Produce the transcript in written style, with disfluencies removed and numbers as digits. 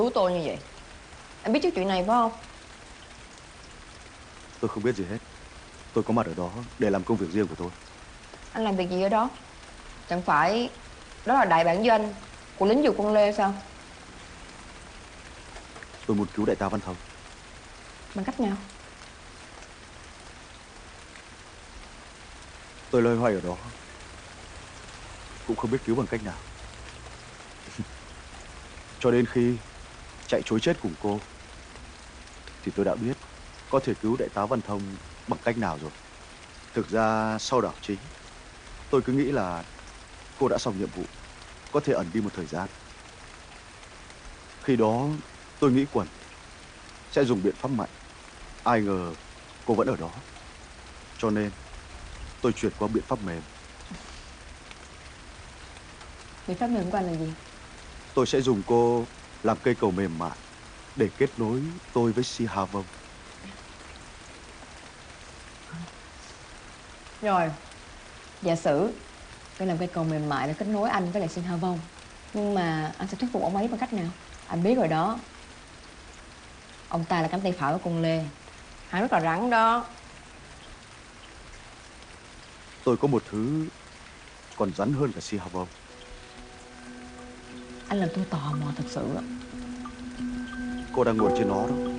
cứu tôi như vậy? Anh biết trước chuyện này phải không? Tôi không biết gì hết. Tôi có mặt ở đó để làm công việc riêng của tôi. Anh làm việc gì ở đó? Chẳng phải đó là đại bản doanh của lính dù quân Lê sao? Tôi muốn cứu đại tá Văn Thông. Bằng cách nào? Tôi loay hoay ở đó, cũng không biết cứu bằng cách nào. Cho đến khi chạy trối chết cùng cô, thì tôi đã biết có thể cứu đại tá Văn Thông bằng cách nào rồi. Thực ra sau đảo chính, tôi cứ nghĩ là cô đã xong nhiệm vụ, có thể ẩn đi một thời gian. Khi đó tôi nghĩ quẩn sẽ dùng biện pháp mạnh. Ai ngờ cô vẫn ở đó. Cho nên tôi chuyển qua biện pháp mềm. Biện pháp mềm của anh là gì? Tôi sẽ dùng cô làm cây cầu mềm mại để kết nối tôi với Si Hà Vông. Rồi, giả sử tôi làm cây cầu mềm mại để kết nối anh với lại Sinh Hà Vong. Nhưng mà anh sẽ thuyết phục ông ấy bằng cách nào? Anh biết rồi đó, ông ta là cánh tay phải của con Lê. Hắn rất là rắn đó. Tôi có một thứ còn rắn hơn cả Si Hà Vông. Anh làm tôi tò mò thật sự á. Cô đang ngồi trên nó đó.